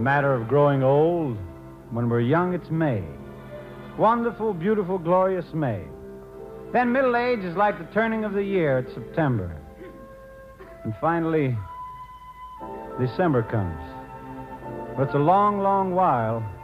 matter of growing old. When we're young, it's May. Wonderful, beautiful, glorious May. Then middle age is like the turning of the year. It's September. And finally, December comes. But it's a long, long while